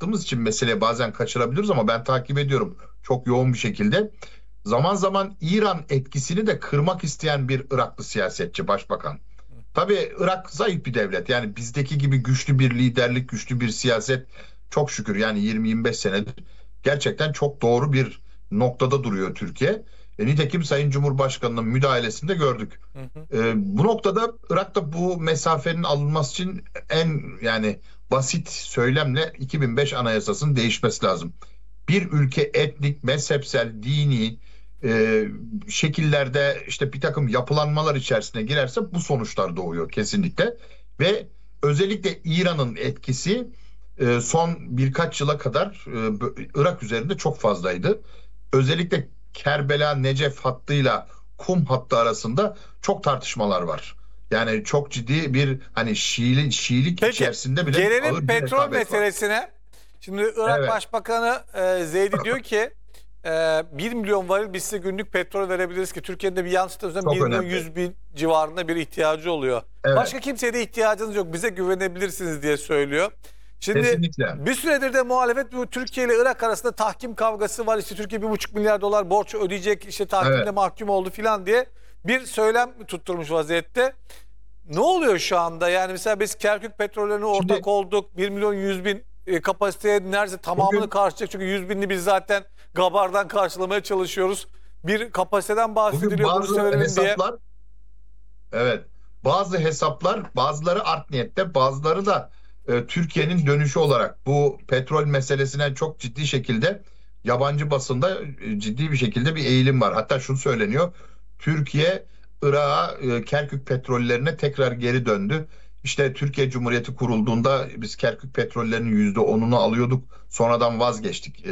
baktığımız için meseleye bazen kaçırabiliriz ama ben takip ediyorum çok yoğun bir şekilde. Zaman zaman İran etkisini de kırmak isteyen bir Iraklı siyasetçi, başbakan. Tabii Irak zayıf bir devlet. Yani bizdeki gibi güçlü bir liderlik, güçlü bir siyaset çok şükür yani 20-25 senedir gerçekten çok doğru bir noktada duruyor Türkiye. Nitekim Sayın Cumhurbaşkanı'nın müdahalesini de gördük. Hı hı. Bu noktada Irak'ta bu mesafenin alınması için en yani basit söylemle 2005 Anayasası'nın değişmesi lazım. Bir ülke etnik, mezhepsel, dini şekillerde işte bir takım yapılanmalar içerisine girerse bu sonuçlar doğuyor kesinlikle. Ve özellikle İran'ın etkisi son birkaç yıla kadar Irak üzerinde çok fazlaydı. Özellikle Kerbela Necef hattıyla Kum hattı arasında çok tartışmalar var. Yani çok ciddi bir hani Şiilik Peki içerisinde bile gelelim ağır bir petrol rekabet var. meselesine. Şimdi Irak Evet, Başbakanı Zeydi diyor ki 1 milyon varil biz size günlük petrol verebiliriz ki Türkiye'nin de bir yansıtımızda 1 çok milyon önemli. 100 bin civarında bir ihtiyacı oluyor. Evet, Başka kimseye de ihtiyacınız yok, bize güvenebilirsiniz diye söylüyor. Şimdi kesinlikle. bir süredir de muhalefet bu Türkiye ile Irak arasında tahkim kavgası var. İşte Türkiye 1,5 milyar dolar borç ödeyecek, işte tahkimde Evet. mahkum oldu filan diye bir söylem tutturmuş vaziyette. Ne oluyor şu anda? Yani mesela biz Kerkük petrollerine ortak Şimdi olduk. 1 milyon 100 bin kapasiteye neredeyse tamamını bugün karşılayacak. Çünkü 100 binini biz zaten Gabar'dan karşılamaya çalışıyoruz. Bir kapasiteden bugün bahsediliyor, bunu bazı sevelim diye. hesaplar, evet, bazı hesaplar, bazıları art niyette, bazıları da Türkiye'nin dönüşü olarak bu petrol meselesine çok ciddi şekilde yabancı basında ciddi bir şekilde bir eğilim var. Hatta şunu söyleniyor. Türkiye Irak'a Kerkük petrollerine tekrar geri döndü. İşte Türkiye Cumhuriyeti kurulduğunda biz Kerkük petrollerinin %10'unu alıyorduk. Sonradan vazgeçtik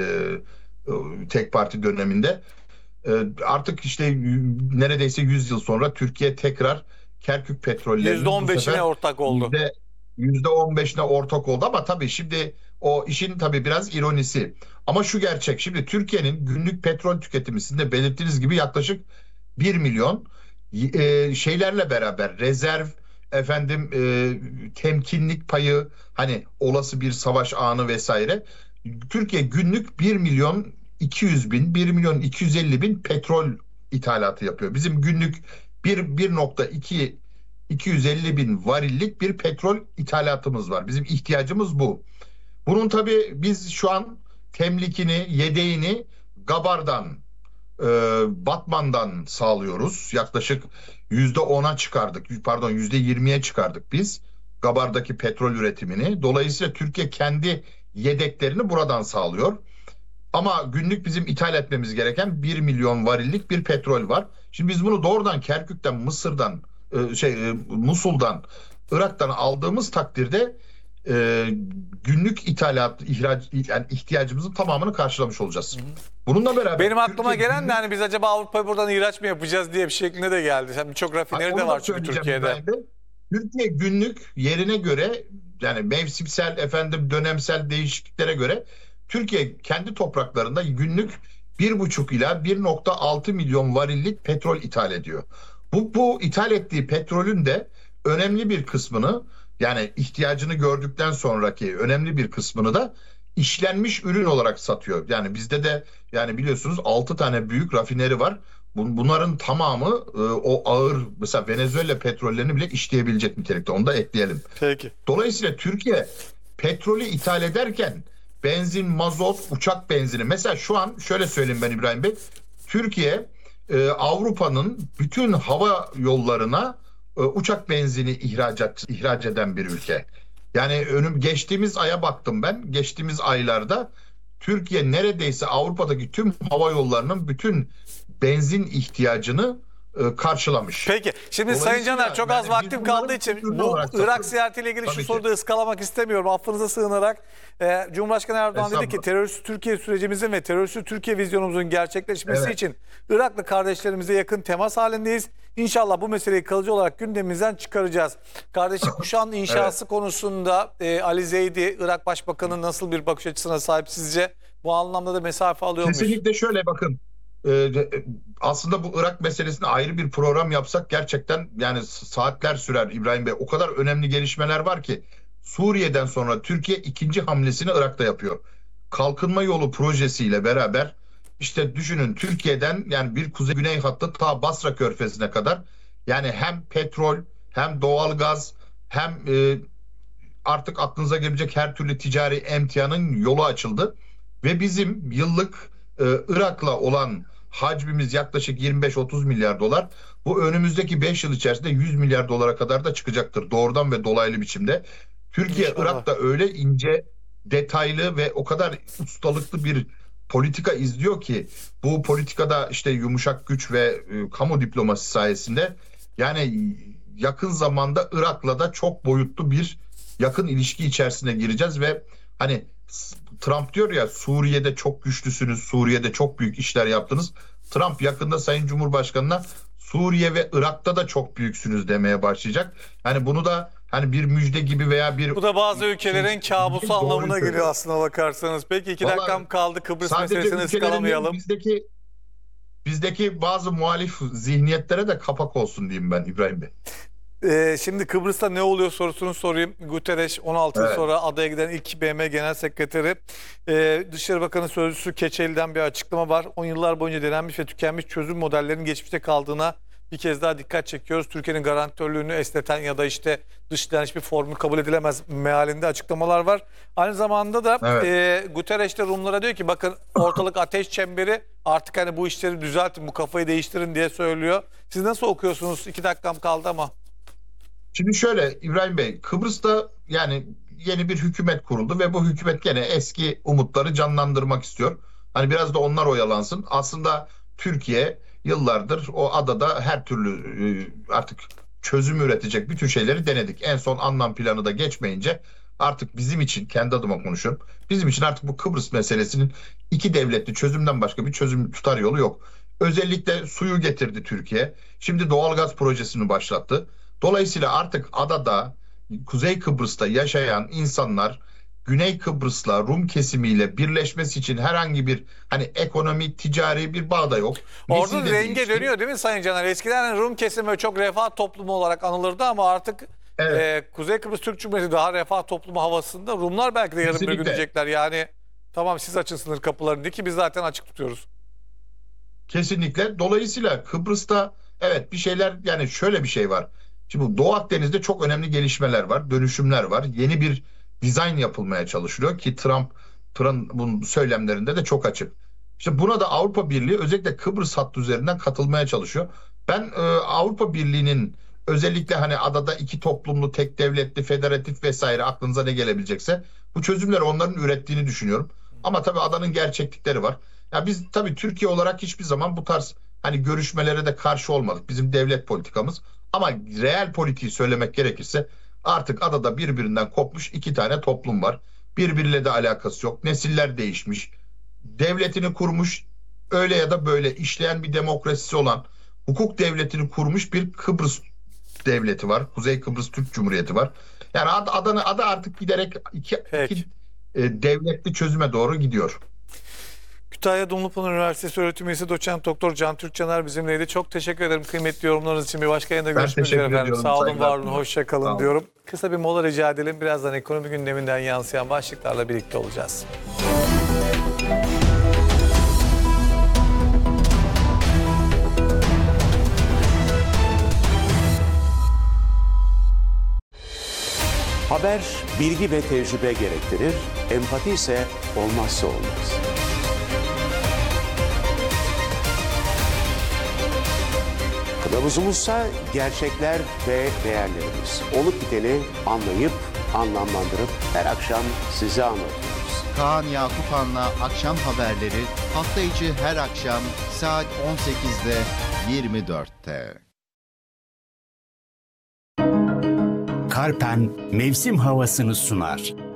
tek parti döneminde. Artık işte neredeyse 100 yıl sonra Türkiye tekrar Kerkük petrollerinin bu %15'ine sefer ortak oldu. %15'ine ortak oldu ama tabii şimdi o işin tabii biraz ironisi. Ama şu gerçek, şimdi Türkiye'nin günlük petrol tüketimi sizin de belirttiğiniz gibi yaklaşık 1 milyon şeylerle beraber rezerv, efendim temkinlik payı, hani olası bir savaş anı vesaire. Türkiye günlük 1 milyon 200 bin, 1 milyon 250 bin petrol ithalatı yapıyor. Bizim günlük 1,2 250 bin varillik bir petrol ithalatımız var. Bizim ihtiyacımız bu. Bunun tabii biz şu an temlikini, yedeğini Gabar'dan, e, Batman'dan sağlıyoruz. Yaklaşık %10'a çıkardık. Pardon, %20'ye çıkardık biz Gabar'daki petrol üretimini. Dolayısıyla Türkiye kendi yedeklerini buradan sağlıyor. Ama günlük bizim ithal etmemiz gereken 1 milyon varillik bir petrol var. Şimdi biz bunu doğrudan Kerkük'ten, Mısır'dan, Musul'dan, Irak'tan aldığımız takdirde e, günlük ithalat, ihraç, yani ihtiyacımızın tamamını karşılamış olacağız. Bununla beraber Benim aklıma Türkiye gelen de günlük, hani biz acaba Avrupa'ya buradan ihraç mı yapacağız diye bir şeklinde de geldi. Yani birçok rafineri de onu da var çünkü söyleyeceğim Türkiye'de. İbrahim Bey. Türkiye günlük yerine göre, yani mevsimsel, efendim dönemsel değişikliklere göre Türkiye kendi topraklarında günlük 1,5 ila 1,6 milyon varillik petrol ithal ediyor. Bu ithal ettiği petrolün de önemli bir kısmını, yani ihtiyacını gördükten sonraki önemli bir kısmını da işlenmiş ürün olarak satıyor. Yani bizde de, yani biliyorsunuz 6 tane büyük rafineri var. Bunların tamamı o ağır, mesela Venezuela petrollerini bile işleyebilecek nitelikte. Onu da ekleyelim. Peki. Dolayısıyla Türkiye petrolü ithal ederken benzin, mazot, uçak benzini, mesela şu an şöyle söyleyeyim ben İbrahim Bey. Türkiye Avrupa'nın bütün hava yollarına uçak benzini ihraç eden bir ülke. Yani geçtiğimiz aya baktım ben. Geçtiğimiz aylarda Türkiye neredeyse Avrupa'daki tüm hava yollarının bütün benzin ihtiyacını karşılamış. Peki. Şimdi Sayın Caner, çok az yani biz vaktim kaldığı bunların için ürün bu olarak Irak satıyoruz. ziyaretiyle ilgili şu Tabii ki. soruda ıskalamak istemiyorum. Affınıza sığınarak. Cumhurbaşkanı Erdoğan dedi ki Estağfurullah. terörsüz Türkiye sürecimizin ve terörsüz Türkiye vizyonumuzun gerçekleşmesi Evet. için Iraklı kardeşlerimize yakın temas halindeyiz. İnşallah bu meseleyi kalıcı olarak gündemimizden çıkaracağız. Kardeşlik kuşağının inşası konusunda Ali Zeydi, Irak Başbakanı nasıl bir bakış açısına sahip sizce? Bu anlamda da mesafe alıyor muyuz? Kesinlikle şöyle bakın. Aslında bu Irak meselesine ayrı bir program yapsak gerçekten yani saatler sürer İbrahim Bey. O kadar önemli gelişmeler var ki Suriye'den sonra Türkiye ikinci hamlesini Irak'ta yapıyor. Kalkınma yolu projesiyle beraber işte düşünün, Türkiye'den yani bir kuzey-güney hattı ta Basra Körfezi'ne kadar, yani hem petrol hem doğalgaz hem artık aklınıza gelebilecek her türlü ticari emtianın yolu açıldı. Ve bizim yıllık Irak'la olan hacmimiz yaklaşık 25-30 milyar dolar. Bu önümüzdeki 5 yıl içerisinde 100 milyar dolara kadar da çıkacaktır doğrudan ve dolaylı biçimde. Türkiye İnşallah. Irak'ta öyle ince, detaylı ve o kadar ustalıklı bir politika izliyor ki, bu politikada işte yumuşak güç ve kamu diplomasi sayesinde yani yakın zamanda Irak'la da çok boyutlu bir yakın ilişki içerisine gireceğiz ve hani Trump diyor ya, Suriye'de çok güçlüsünüz, Suriye'de çok büyük işler yaptınız. Trump yakında Sayın Cumhurbaşkanı'na Suriye ve Irak'ta da çok büyüksünüz demeye başlayacak. Hani bunu da hani bir müjde gibi veya bir... Bu da bazı ülkelerin kabusu anlamına geliyor aslına bakarsanız. Peki 2 dakikam kaldı. Kıbrıs meselesini ıskalamayalım. Bizdeki bazı muhalif zihniyetlere de kapak olsun diyeyim ben İbrahim Bey. Şimdi Kıbrıs'ta ne oluyor sorusunu sorayım. Guterres 16 yıl sonra adaya giden ilk BM Genel Sekreteri. Dışişleri Bakanı Sözcüsü Keçeli'den bir açıklama var. 10 yıllar boyunca denenmiş ve tükenmiş çözüm modellerinin geçmişte kaldığına bir kez daha dikkat çekiyoruz. Türkiye'nin garantörlüğünü esneten ya da işte dışlayan hiçbir formül kabul edilemez mealinde açıklamalar var. Aynı zamanda da Guterres de Rumlara diyor ki bakın ortalık ateş çemberi, artık hani bu işleri düzeltin, bu kafayı değiştirin diye söylüyor. Siz nasıl okuyorsunuz? 2 dakikam kaldı ama. Şimdi şöyle İbrahim Bey, Kıbrıs'ta yani yeni bir hükümet kuruldu ve bu hükümet gene eski umutları canlandırmak istiyor. Hani biraz da onlar oyalansın. Aslında Türkiye yıllardır o adada her türlü artık çözüm üretecek bütün şeyleri denedik. En son anlam planı da geçmeyince artık bizim için, kendi adıma konuşuyorum, bizim için artık bu Kıbrıs meselesinin iki devletli çözümden başka bir çözüm tutar yolu yok. Özellikle suyu getirdi Türkiye. Şimdi doğalgaz projesini başlattı. Dolayısıyla artık adada, Kuzey Kıbrıs'ta yaşayan insanlar Güney Kıbrıs'la Rum kesimiyle birleşmesi için herhangi bir hani ekonomik, ticari bir bağ da yok. Orada renge dönüyor değil mi Sayın Caner? Eskiden Rum kesimi çok refah toplumu olarak anılırdı ama artık Kuzey Kıbrıs Türk Cumhuriyeti daha refah toplumu havasında. Rumlar belki de yarın bir gün diyecekler yani tamam siz açın sınır kapılarını ki biz zaten açık tutuyoruz. Kesinlikle. Dolayısıyla Kıbrıs'ta evet bir şeyler, yani şöyle bir şey var. Şimdi Doğu Akdeniz'de çok önemli gelişmeler var, dönüşümler var. Yeni bir dizayn yapılmaya çalışılıyor ki Trump'ın bunun söylemlerinde de çok açık. İşte buna da Avrupa Birliği özellikle Kıbrıs hattı üzerinden katılmaya çalışıyor. Ben Avrupa Birliği'nin özellikle hani adada iki toplumlu, tek devletli, federatif vesaire aklınıza ne gelebilecekse bu çözümleri onların ürettiğini düşünüyorum. Ama tabii adanın gerçeklikleri var. Ya biz tabii Türkiye olarak hiçbir zaman bu tarz hani görüşmelere de karşı olmadık. Bizim devlet politikamız. Ama reel politiği söylemek gerekirse artık adada birbirinden kopmuş iki tane toplum var. Birbiriyle de alakası yok. Nesiller değişmiş. Devletini kurmuş, öyle ya da böyle işleyen bir demokrasisi olan, hukuk devletini kurmuş bir Kıbrıs devleti var. Kuzey Kıbrıs Türk Cumhuriyeti var. Yani ada artık giderek iki devletli çözüme doğru gidiyor. Kütahya Dumlupınar Üniversitesi öğretim üyesi doçent doktor Can Türkçener bizimleydi. Çok teşekkür ederim kıymetli yorumlarınız için. Bir başka yayında görüşmek üzere efendim. Sağ olun, var olun, hoşça kalın diyorum. Kısa bir mola rica edelim. Birazdan ekonomi gündeminden yansıyan başlıklarla birlikte olacağız. Haber, bilgi ve tecrübe gerektirir. Empati ise olmazsa olmaz. Kılavuzumuzsa gerçekler ve değerlerimiz. Olup biteni anlayıp, anlamlandırıp her akşam size anlatıyoruz. Kaan Yakupan'la Akşam Haberleri hafta içi her akşam saat 18'de 24'te. Karpen mevsim havasını sunar.